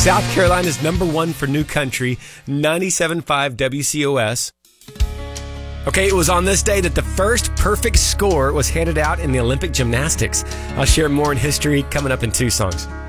South Carolina's number one for new country, 97.5 WCOS. Okay, it was on this day that the first perfect score was handed out in the Olympic gymnastics. I'll share more in history coming up in two songs.